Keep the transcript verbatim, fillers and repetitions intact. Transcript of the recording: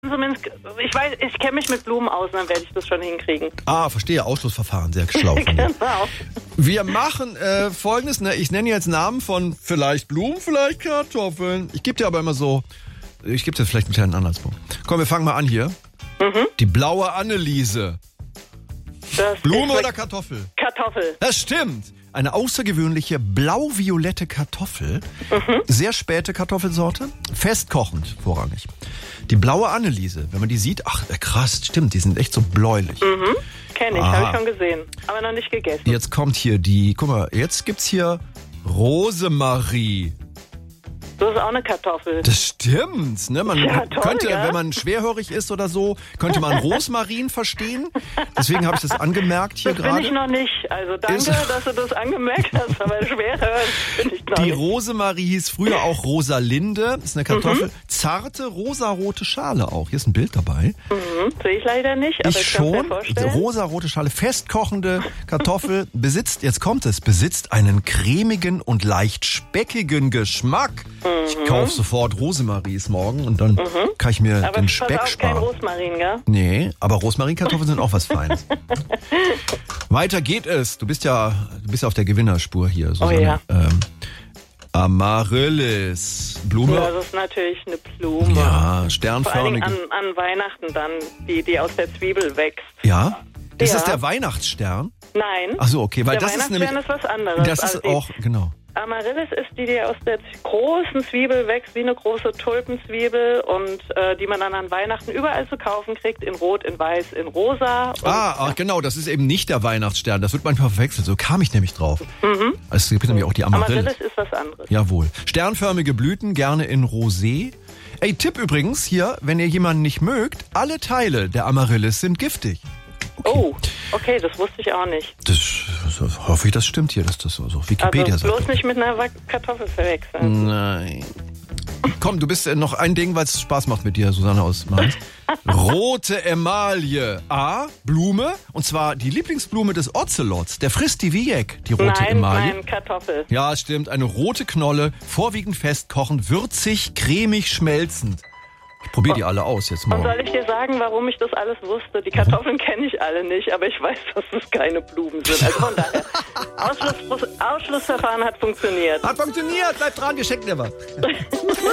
zumindest, ich weiß, ich kenne mich mit Blumen aus, dann werde ich das schon hinkriegen. Ah, verstehe, Ausschlussverfahren, sehr schlau von dir. Genau. Wir machen äh, Folgendes, ne? Ich nenne jetzt Namen von vielleicht Blumen, vielleicht Kartoffeln. Ich gebe dir aber immer so, ich gebe dir vielleicht einen kleinen Anhaltspunkt. Komm, wir fangen mal an hier. Mhm. Die blaue Anneliese. Das Blume oder Kartoffel? Kartoffel. Das stimmt. Eine außergewöhnliche blau-violette Kartoffel. Mhm. Sehr späte Kartoffelsorte. Festkochend vorrangig. Die blaue Anneliese, wenn man die sieht, ach krass, stimmt, die sind echt so bläulich. Mhm. Kenne ich, habe ich schon gesehen. Aber noch nicht gegessen. Jetzt kommt hier die, guck mal, jetzt gibt's hier Rosemarie. Das ist auch eine Kartoffel. Das stimmt. Ne? Man ja, toll, könnte, ja? wenn man schwerhörig ist oder so, könnte man Rosmarin verstehen. Deswegen habe ich das angemerkt hier das gerade. Das bin ich noch nicht. Also danke, ist, dass du das angemerkt hast, aber schwerhörig bin ich noch die nicht. Die Rosemarie hieß früher auch Rosalinde. Das ist eine Kartoffel. Mhm. Zarte, rosarote Schale auch. Hier ist ein Bild dabei. Mhm. Sehe ich leider nicht, aber ich, ich schon. kann mir vorstellen. Rosarote Schale, festkochende Kartoffel. besitzt, jetzt kommt es, besitzt einen cremigen und leicht speckigen Geschmack. Mhm. Ich kaufe sofort Rosemaries morgen und dann mhm. kann ich mir aber den Speck pass auf, sparen. kein Rosmarin, gell? Nee, aber Rosmarinkartoffeln sind auch was Feines. Weiter geht es. Du bist ja, du bist ja auf der Gewinnerspur hier, Susanne. Oh ja. Ähm, Amaryllis. Blume. Ja, das ist natürlich eine Blume. Ja, sternförmige. Vor allem an, an Weihnachten dann, die, die aus der Zwiebel wächst. Ja? Ist ja. das der Weihnachtsstern? Nein. Ach so, okay, weil der das ist nämlich. ist was anderes. Das ist also auch, genau. Amaryllis ist die, die aus der großen Zwiebel wächst, wie eine große Tulpenzwiebel und äh, die man dann an Weihnachten überall zu kaufen kriegt, in Rot, in Weiß, in Rosa. Und, ah, ach, genau, das ist eben nicht der Weihnachtsstern, das wird manchmal verwechselt, so kam ich nämlich drauf. Mhm. Es gibt nämlich auch die Amaryllis. Amaryllis ist was anderes. Jawohl. Sternförmige Blüten, gerne in Rosé. Ey, Tipp übrigens hier, wenn ihr jemanden nicht mögt, alle Teile der Amaryllis sind giftig. Okay. Oh, okay, das wusste ich auch nicht. Das, das hoffe ich, das stimmt hier, dass das so auf Wikipedia also sagt. bloß nicht mit einer Kartoffel verwechseln. Nein. Komm, du bist noch ein Ding, weil es Spaß macht mit dir, Susanne aus Mainz. Rote Emaille. A, Blume, und zwar die Lieblingsblume des Ozelots. Der frisst die wie Jeck, die rote nein, Emaille. Nein, Kartoffel. Ja, stimmt, eine rote Knolle, vorwiegend festkochend, würzig, cremig, schmelzend. Ich probiere die alle aus jetzt morgen. Und soll ich dir sagen, warum ich das alles wusste? Die Kartoffeln kenne ich alle nicht, aber ich weiß, dass das keine Blumen sind. Also von daher, Ausschluss, Ausschlussverfahren hat funktioniert. Hat funktioniert, bleib dran, geschenkt dir was.